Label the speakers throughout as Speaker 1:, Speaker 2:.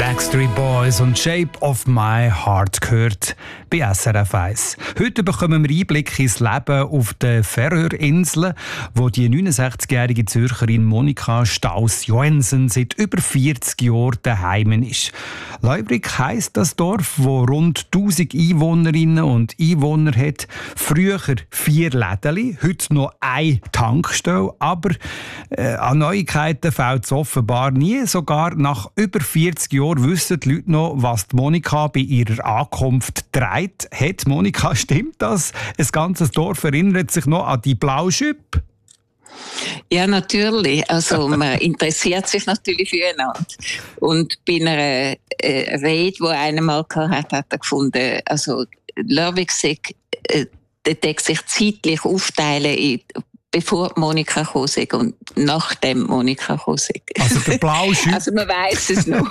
Speaker 1: Backstreet Boys und Shape of My Heart gehört bei SRF 1. Heute bekommen wir Einblick ins Leben auf den Färöerinseln, wo die 69-jährige Zürcherin Monika Staus-Joensen seit über 40 Jahren daheim ist. Leubrig heisst das Dorf, wo rund 1000 Einwohnerinnen und Einwohner hat. Früher 4 Läden, heute noch eine Tankstelle. Aber an Neuigkeiten fällt es offenbar nie. Sogar nach über 40 Jahren wissen die Leute noch, was die Monika bei ihrer Ankunft trägt. Hat Monika, stimmt das? Ein ganzes Dorf erinnert sich noch an die Blauschüppe?
Speaker 2: Ja, natürlich. Also man interessiert sich natürlich füreinander. Und bei einer Rede, die einer mal hatte, hat er gefunden, also Lörwig der sich zeitlich aufteilen, bevor Monika gekommen ist und nachdem Monika gekommen ist.
Speaker 1: Also der blaue Schüpp.
Speaker 2: Also man weiss es noch.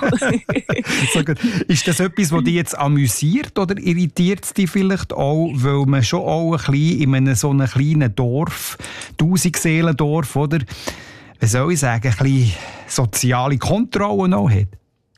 Speaker 1: Ist das etwas, das dich jetzt amüsiert oder irritiert es dich vielleicht auch, weil man schon auch ein bisschen in einem so einem kleinen Dorf, 1000-Seelen-Dorf, oder, wie soll ich sagen, ein bisschen soziale Kontrolle noch hat?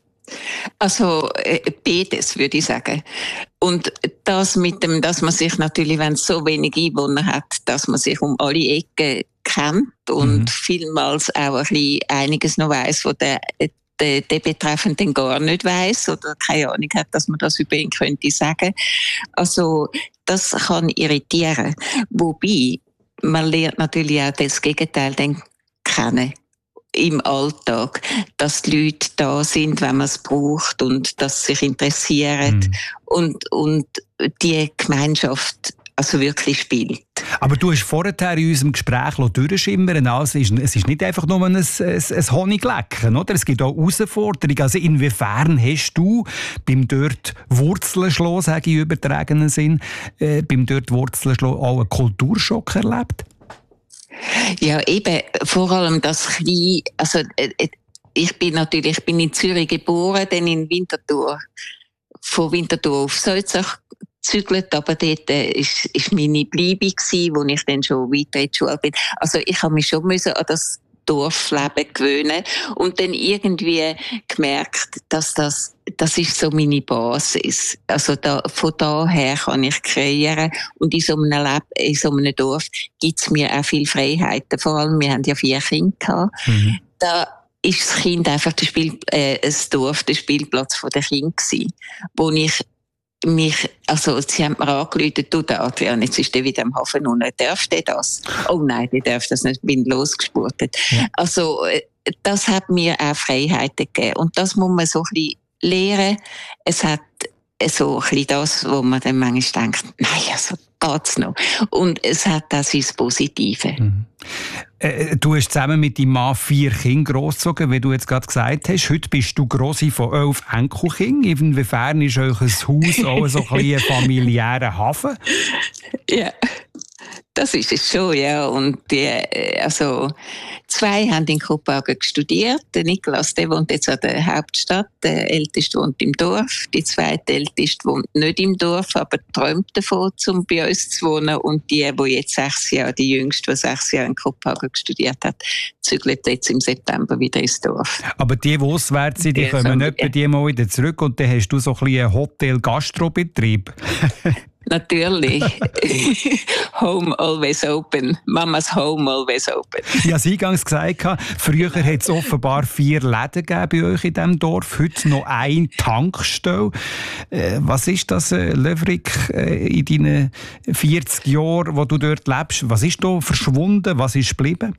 Speaker 2: Also beides, würde ich sagen. Und das mit dem, dass man sich natürlich, wenn es so wenig Einwohner hat, dass man sich um alle Ecken kennt und vielmals auch ein bisschen einiges noch weiss, wo der Betreffende gar nicht weiss oder keine Ahnung hat, dass man das über ihn könnte sagen. Also das kann irritieren. Wobei, man lernt natürlich auch das Gegenteil dann kennen. Im Alltag, dass die Leute da sind, wenn man es braucht und dass sie sich interessieren und die Gemeinschaft also wirklich spielt.
Speaker 1: Aber du hast vorher in unserem Gespräch durchschimmern, also es ist nicht einfach nur ein Honiglecken, oder? Es gibt auch Herausforderungen. Also inwiefern hast du beim dort Wurzeln schlagen, sage ich im übertragenen Sinn, beim dort Wurzeln schlagen auch einen Kulturschock erlebt?
Speaker 2: Ja, eben, vor allem das kleine, also ich bin in Zürich geboren, dann in Winterthur, von Winterthur auf Salzach gezügelt, aber dort ist meine Bleibe gsi, wo ich dann schon weiter in die Schule bin. Also ich habe mich schon an das Dorfleben gewöhnen und dann irgendwie gemerkt, dass das ist so meine Basis. Also von daher kann ich kreieren und in so einem Dorf gibt's mir auch viele Freiheiten. Vor allem, wir haben ja 4 Kinder gehabt. Da ist das Kind einfach das Dorf, der Spielplatz der Kinder gewesen, wo ich also sie haben mir angerufen, du Adrian, jetzt ist der wieder am Hafen unten, darfst du das? Oh nein, der darf das nicht, bin losgespurtet. Ja. Also das hat mir auch Freiheiten gegeben und das muss man so ein bisschen lernen. Es hat so ein bisschen das, wo man dann manchmal denkt, nein, also geht's noch. Und es hat auch sein Positive.
Speaker 1: Du hast zusammen mit deinem Mann 4 Kinder großgezogen, wie du jetzt gerade gesagt hast. Heute bist du Grossi von 11 Enkelkindern. Inwiefern ist euch ein Haus auch so ein familiärer Hafen?
Speaker 2: Ja, das ist es schon, ja. Und also 2 haben in Kopenhagen studiert. Der Niklas, der wohnt jetzt an der Hauptstadt. Der Älteste wohnt im Dorf. Die zweite Älteste wohnt nicht im Dorf, aber träumt davon, um bei uns zu wohnen. Und die jetzt 6 Jahre, die Jüngste, die 6 Jahre in Kopenhagen studiert hat, zügelt jetzt im September wieder ins Dorf.
Speaker 1: Aber die auswärts sind, die kommen nicht bei dir mal wieder zurück und dann hast du so ein bisschen einen Hotel-Gastrobetrieb.
Speaker 2: Natürlich. Home always open. Mamas home always open.
Speaker 1: Ich habe es eingangs gesagt, früher hat es offenbar 4 Läden gegeben bei euch in diesem Dorf, heute noch eine Tankstelle. Was ist das, Löwrig, in deinen 40 Jahren, wo du dort lebst? Was ist da verschwunden? Was ist geblieben?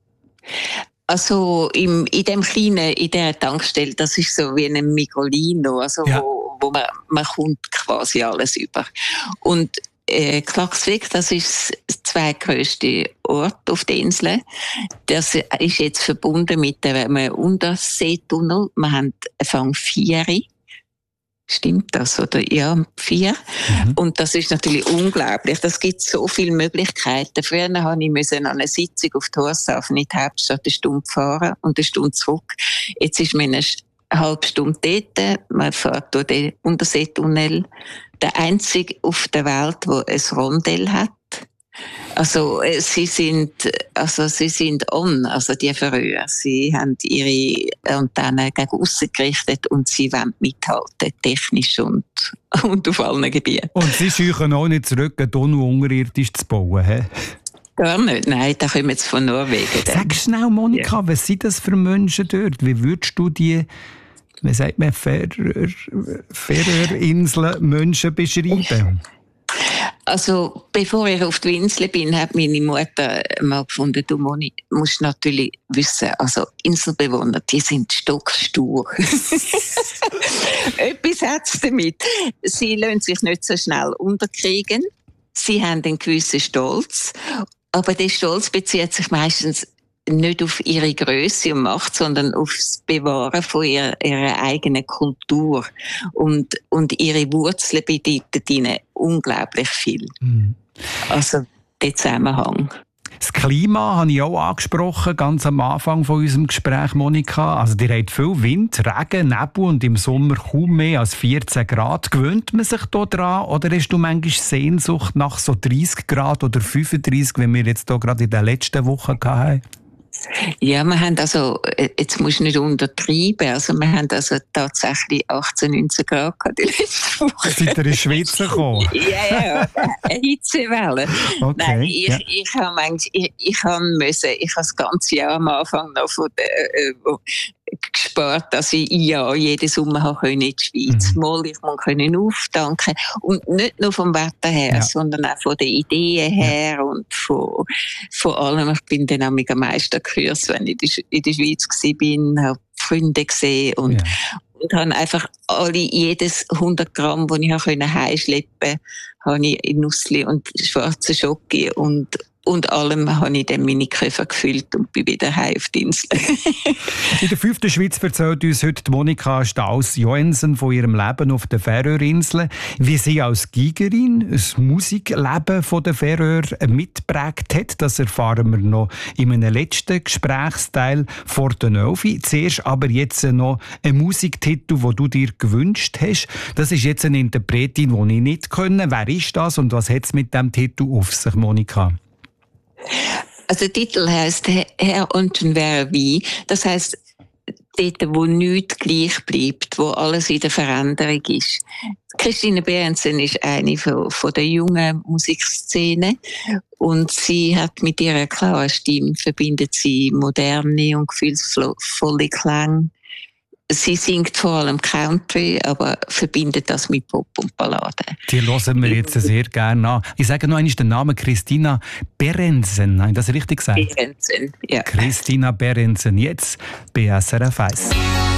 Speaker 2: Also in dieser Tankstelle, das ist so wie ein Migrolino, also ja. wo man kommt quasi alles über. Und Klaksvik, das ist das zweitgrösste Ort auf der Insel. Das ist jetzt verbunden mit einem Unterseetunnel. Wir haben Anfang 4. Stimmt das, oder? Ja, 4. Und das ist natürlich unglaublich. Das gibt so viele Möglichkeiten. Früher musste ich an einer Sitzung auf Tórshavn in die Hauptstadt eine Stunde fahren und eine Stunde zurück. Jetzt ist man eine halbe Stunde dort. Man fährt durch den Unterseetunnel. Der einzige auf der Welt, der ein Rondell hat. Also sie sind on, also die Färöer. Sie haben ihre Antennen gegen aussen gerichtet und sie wollen mithalten, technisch und auf allen Gebieten.
Speaker 1: Und sie scheuchen auch nicht zurück, einen Tunnel unterirdisch zu bauen, he? Gar
Speaker 2: nicht, nein, da kommen jetzt von Norwegen.
Speaker 1: Sag schnell, Monika, ja. Was sind das für Menschen dort? Wie würdest du die, wie sagt man, Färöerinseln Menschen beschreiben?
Speaker 2: Also, bevor ich auf die Insel bin, hat meine Mutter mal gefunden, du musst natürlich wissen, also Inselbewohner, die sind stockstur. Etwas hat es damit. Sie lassen sich nicht so schnell unterkriegen. Sie haben einen gewissen Stolz. Aber der Stolz bezieht sich meistens nicht auf ihre Größe und Macht, sondern auf das Bewahren von ihrer eigenen Kultur. Und ihre Wurzeln bedeuten ihnen unglaublich viel. Also der Zusammenhang.
Speaker 1: Das Klima habe ich auch angesprochen, ganz am Anfang von unserem Gespräch, Monika. Also, ihr habt viel Wind, Regen, Nebel und im Sommer kaum mehr als 14 Grad. Gewöhnt man sich da dran oder hast du manchmal Sehnsucht nach so 30 Grad oder 35, wie wir jetzt hier gerade in den letzten Wochen hatten?
Speaker 2: Ja, wir haben also, jetzt musst du nicht untertreiben, also wir haben also tatsächlich 18, 19 Grad gehabt die letzte Woche.
Speaker 1: Seid ihr in die Schweiz gekommen?
Speaker 2: Ja, eine Hitzewelle.
Speaker 1: Okay,
Speaker 2: nein, ich habe das ganze Jahr am Anfang noch von der, gespart, dass ich jeden Sommer in die Schweiz mal ich können auftanken und nicht nur vom Wetter her, sondern auch von den Ideen her und von allem. Ich bin dann am meisten gekürzt, wenn ich in der Schweiz war, habe Freunde gesehen und habe einfach jedes 100 Gramm, das ich heimschleppen konnte, habe ich in Nussli und schwarzen Schoki und allem habe ich dann meine Koffer gefüllt und bin wieder heim auf die Insel.
Speaker 1: In der 5. Schweiz erzählt uns heute Monika Staus-Joensen von ihrem Leben auf den Färöerinseln, wie sie als Gigerin das Musikleben der Färöer mitgeprägt hat. Das erfahren wir noch in einem letzten Gesprächsteil vor der 11. Zuerst aber jetzt noch ein Musiktitel, den du dir gewünscht hast. Das ist jetzt eine Interpretin, die ich nicht kenne. Wer ist das und was hat es mit diesem Titel auf sich, Monika?
Speaker 2: Also der Titel heisst Herr und wer wie. Das heisst, dort, wo nichts gleich bleibt, wo alles in der Veränderung ist. Christine Behrensen ist eine von der jungen Musikszene und sie hat mit ihrer klaren Stimme verbindet sie moderne und gefühlsvolle Klänge. Sie singt vor allem Country, aber verbindet das mit Pop und Ballade.
Speaker 1: Die hören wir jetzt sehr gerne an. Ich sage noch einmal den Namen Christina Behrensen. Habe ich das richtig gesagt?
Speaker 2: Behrensen, ja.
Speaker 1: Christina Behrensen, jetzt bei SRF 1.